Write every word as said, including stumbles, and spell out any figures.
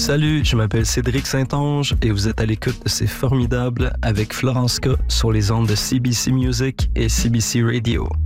Salut, je m'appelle Cédric Saint-Onge et vous êtes à l'écoute de C'est formidable avec Florence K sur les ondes de C B C Music et C B C Radio.